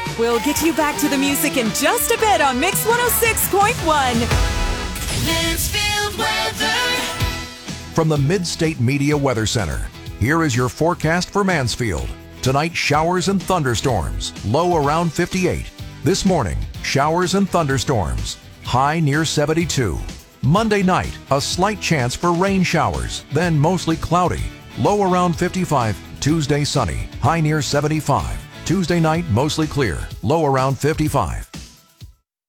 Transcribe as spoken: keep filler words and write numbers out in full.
We'll get you back to the music in just a bit on Mix one oh six point one. Mansfield weather. From the Mid-State Media Weather Center, here is your forecast for Mansfield. Tonight, showers and thunderstorms, low around fifty-eight. This morning, showers and thunderstorms, high near seventy-two. Monday night, a slight chance for rain showers, then mostly cloudy, low around fifty-five. Tuesday, sunny, high near seventy-five. Tuesday night, mostly clear, low around fifty-five.